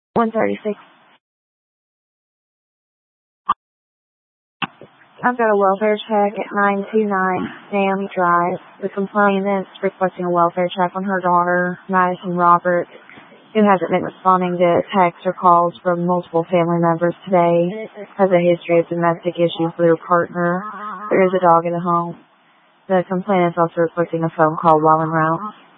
136. I've got a welfare check at 929 Sam Drive. The complainant is requesting a welfare check on her daughter, Madison Roberts, who hasn't been responding to texts or calls from multiple family members today, has a history of domestic issues with her partner. There is a dog in the home. The complainant is also requesting a phone call while en route.